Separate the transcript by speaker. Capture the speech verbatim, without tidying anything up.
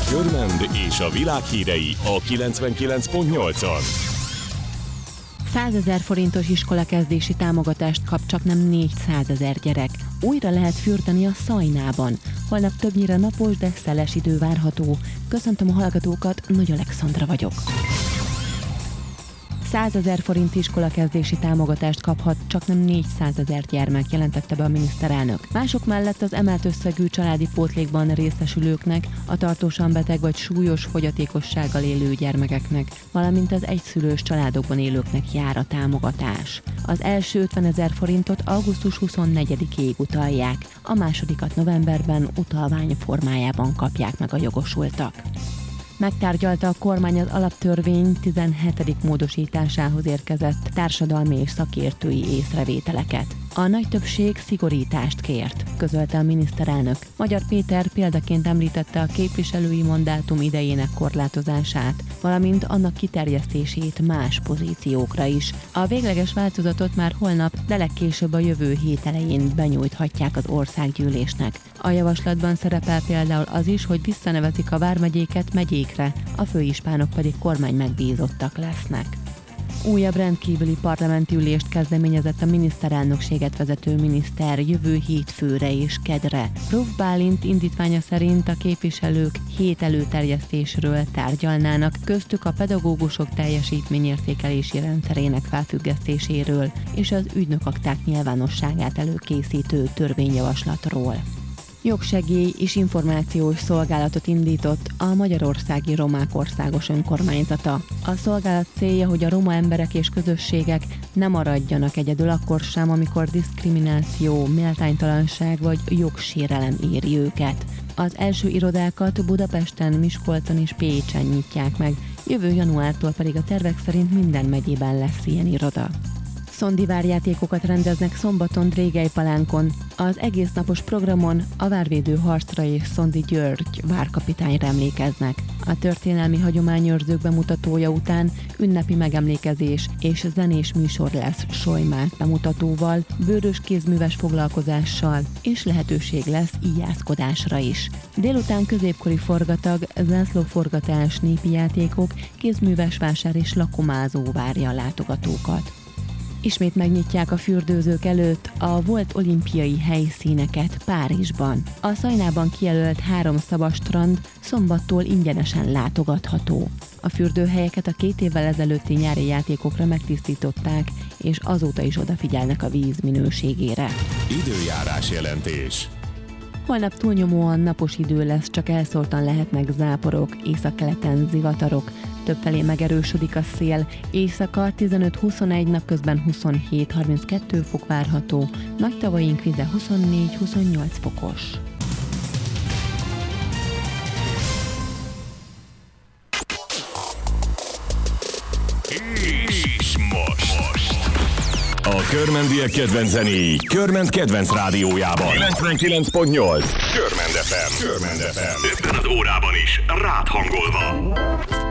Speaker 1: Körmend és a világ hírei a kilencvenkilenc pont nyolcon.
Speaker 2: százezer forintos iskolakezdési támogatást kap csaknem négyszázezer gyerek. Újra lehet fürdeni a Szajnában. Holnap többnyire napos, de szeles idő várható. Köszöntöm a hallgatókat, Nagy Alexandra vagyok. százezer forint iskolakezdési támogatást kaphat csaknem négyszázezer gyermek, jelentette be a miniszterelnök. Mások mellett az emelt összegű családi pótlékban részesülőknek, a tartósan beteg vagy súlyos fogyatékossággal élő gyermekeknek, valamint az egyszülős családokban élőknek jár a támogatás. Az első ötvenezer forintot augusztus huszonnegyedikéig utalják, a másodikat novemberben utalvány formájában kapják meg a jogosultak. Megtárgyalta a kormány az alaptörvény tizenhetedik módosításához érkezett társadalmi és szakértői észrevételeket. A nagy többség szigorítást kért, közölte a miniszterelnök. Magyar Péter példaként említette a képviselői mandátum idejének korlátozását, valamint annak kiterjesztését más pozíciókra is. A végleges változatot már holnap, de legkésőbb a jövő hét elején benyújthatják az országgyűlésnek. A javaslatban szerepel például az is, hogy visszanevezik a vármegyéket megyékre, a főispánok pedig kormány megbízottak lesznek. Újabb rendkívüli parlamenti ülést kezdeményezett a miniszterelnökséget vezető miniszter jövő hétfőre és kedre. Róf Bálint indítványa szerint a képviselők hét előterjesztésről tárgyalnának, köztük a pedagógusok teljesítményértékelési rendszerének felfüggesztéséről és az ügynökakták nyilvánosságát előkészítő törvényjavaslatról. Jogsegély és információs szolgálatot indított a Magyarországi Romák Országos Önkormányzata. A szolgálat célja, hogy a roma emberek és közösségek ne maradjanak egyedül akkor sem, amikor diszkrimináció, méltánytalanság vagy jogsérelem éri őket. Az első irodákat Budapesten, Miskolcon és Pécsen nyitják meg, jövő januártól pedig a tervek szerint minden megyében lesz ilyen iroda. Szondivárjátékokat rendeznek szombaton Drégelypalánkon. Az egésznapos programon a várvédő harcra és Szondi György várkapitányra emlékeznek. A történelmi hagyományőrzők bemutatója után ünnepi megemlékezés és zenés műsor lesz Solymász bemutatóval, bőrös kézműves foglalkozással, és lehetőség lesz íjászkodásra is. Délután középkori forgatag, zászlóforgatás, népi játékok, kézműves vásár és lakomázó várja a látogatókat. Ismét megnyitják a fürdőzők előtt a volt olimpiai helyszíneket Párizsban. A Szajnában kijelölt három szabadstrand szombattól ingyenesen látogatható. A fürdőhelyeket a két évvel ezelőtti nyári játékokra megtisztították, és azóta is odafigyelnek a víz minőségére.
Speaker 1: Időjárás jelentés.
Speaker 2: Holnap túlnyomóan napos idő lesz, csak elszórtan lehetnek záporok, északkeleten zivatarok, többfelé megerősödik a szél, éjszaka tizenöt-huszonegy, napközben huszonhét-harminckettő fok várható, nagy tavaink vize huszonnégy-huszonnyolc fokos.
Speaker 1: És most, most. A körmendiek kedvenc zenéi Körmend kedvenc rádiójában. kilencvenkilenc pont nyolc. Körmend ef em. Körmend ef em. Ebben az órában is rád hangolva.